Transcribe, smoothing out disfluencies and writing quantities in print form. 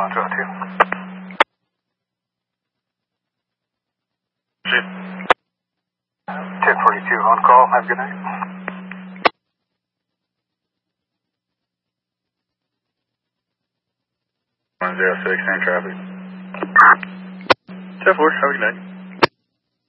on 202. 1042 on call. Have a good night. 106, same traffic. 10-4, have a good night.